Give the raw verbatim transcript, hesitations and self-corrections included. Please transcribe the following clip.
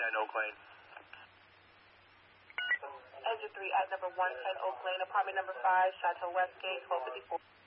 ten Oak Lane. Engine three at number one ten Oak Lane, apartment number five, Chateau Westgate, twelve fifty-four.